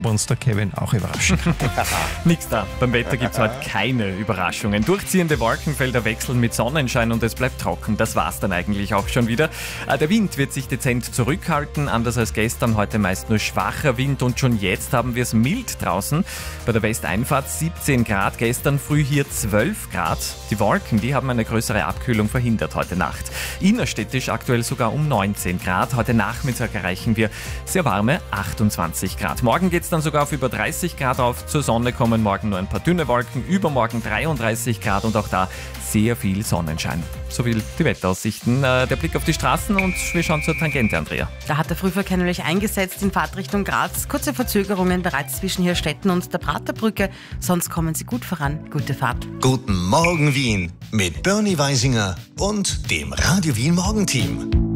uns der Kevin auch überraschen. Nix da. Beim Wetter gibt es heute keine Überraschungen. Durchziehende Wolkenfelder wechseln mit Sonnenschein und es bleibt trocken. Das war's dann eigentlich auch schon wieder. Der Wind wird sich dezent zurückhalten. Anders als gestern, heute meist nur schwacher Wind und schon jetzt haben wir es mild draußen. Bei der Westeinfahrt 17 Grad, gestern früh hier 12 Grad. Die Wolken, die haben eine größere Abkühlung verhindert heute Nacht. Innerstädtisch aktuell sogar um 19 Grad. Heute Nachmittag erreichen wir sehr warme 28 Grad. Morgen geht's dann sogar auf über 30 Grad auf. Zur Sonne kommen morgen nur ein paar dünne Wolken, übermorgen 33 Grad und auch da sehr viel Sonnenschein. So viel die Wetteraussichten. Der Blick auf die Straßen und wir schauen zur Tangente, Andrea. Da hat der Frühverkehr nämlich eingesetzt in Fahrtrichtung Graz. Kurze Verzögerungen bereits zwischen Hirstetten und der Praterbrücke. Sonst kommen Sie gut voran. Gute Fahrt. Guten Morgen Wien mit Bernie Weisinger und dem Radio Wien Morgenteam.